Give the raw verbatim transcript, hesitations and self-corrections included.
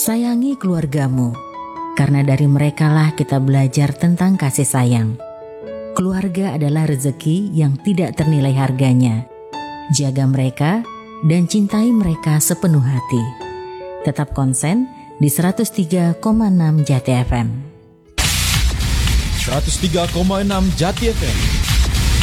Sayangi keluargamu, karena dari merekalah kita belajar tentang kasih sayang. Keluarga adalah rezeki yang tidak ternilai harganya. Jaga mereka dan cintai mereka sepenuh hati. Tetap konsen di seratus tiga koma enam Jati F M. seratus tiga koma enam Jati F M